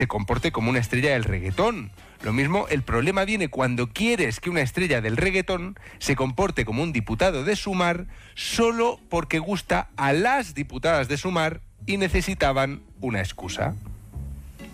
se comporte como una estrella del reggaetón. Lo mismo, el problema viene cuando quieres que una estrella del reggaetón se comporte como un diputado de Sumar solo porque gusta a las diputadas de Sumar y necesitaban una excusa.